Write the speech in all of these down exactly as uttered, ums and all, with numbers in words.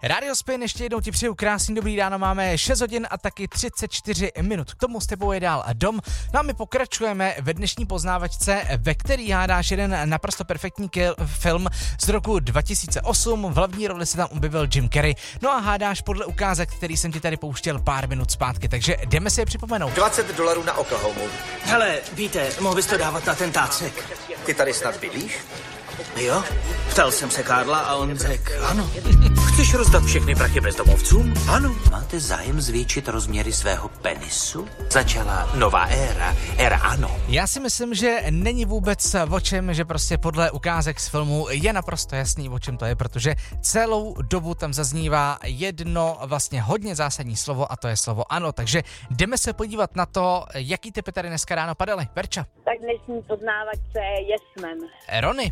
Radio Spin, ještě jednou ti přeju krásný dobrý ráno, máme šest hodin a taky třicet čtyři minut. K tomu s tebou je dál Dom. No a my pokračujeme ve dnešní poznávačce, ve který hádáš jeden naprosto perfektní kil- film z roku dva tisíce osm. V hlavní roli se tam objevil Jim Carrey. No a hádáš podle ukázek, který jsem ti tady pouštěl pár minut zpátky, takže jdeme si je připomenout. dvacet dolarů na Oklahomu. Hele, víte, mohl bys to dávat na ten tácek? Ty tady snad bydlíš? Jo? Ptal jsem se Karla a on řekl ano. Chceš rozdat všechny prachy bezdomovcům? Ano. Máte zájem zvětšit rozměry svého penisu? Začala nová éra, éra ano. Já si myslím, že není vůbec o čem, že prostě podle ukázek z filmu je naprosto jasný, o čem to je, protože celou dobu tam zaznívá jedno vlastně hodně zásadní slovo a to je slovo ano, takže jdeme se podívat na to, jaký typy tady dneska ráno padaly. Verča. Tak dnešní poznávačce je Yes Man. Rony.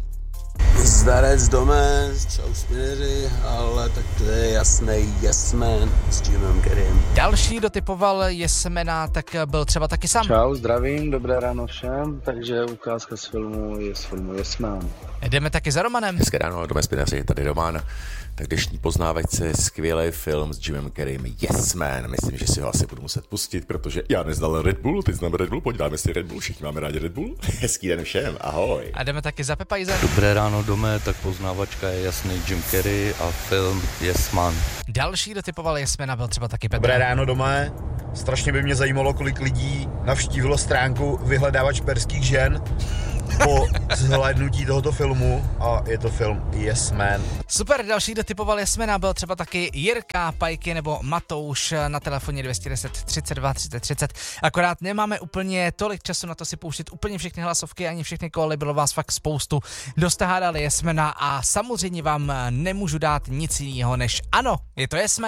Zdarec Dome, čau Spineři, ale tak to je jasný Yes Man s Jimem Carreyem. Další dotypoval Jesmena, tak byl třeba taky sám. Čau, zdravím, dobré ráno všem, takže ukázka z filmu je z filmu Yes Man. Jdeme taky za Romanem. Hezké ráno, Dome Spineři, tady Roman. Tak dnešní poznávačce je skvělý film s Jimem Carreyem Yes Man. Myslím, že si ho asi budu muset pustit, protože já neznal Red Bull, ty znám Red Bull, podíváme si Red Bull, všichni máme rádi Red Bull. Hezký den všem, ahoj. A jdeme taky za Pepajzem. Dobré ráno, Dome, tak poznávačka je jasný Jim Carrey a film Yes Man. Další dotypoval Jesmena byl třeba taky Petr. Dobré ráno, Dome. Strašně by mě zajímalo, kolik lidí navštívilo stránku Vyhledávač perských žen po zhlédnutí tohoto filmu a je to film Yes Man. Super, další dotypoval Jesmena byl třeba taky Jirka, Pajky nebo Matouš na telefoně dvě stě deset třicet dva třicet třicet. Akorát nemáme úplně tolik času na to si pouštět úplně všechny hlasovky, ani všechny koly, bylo vás fakt spoustu. Kdo jste hádali Jesmena a samozřejmě vám nemůžu dát nic jiného než ano, je to Yes Man.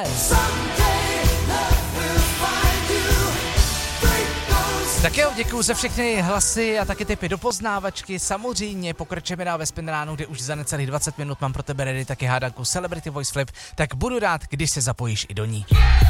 Tak jo, děkuju za všechny hlasy a taky tipy do poznávačky. Samozřejmě pokračujeme dál ve Spin ránu, kde už za necelých dvacet minut mám pro tebe ready taky hádanku Celebrity Voice Flip, tak budu rád, když se zapojíš i do ní.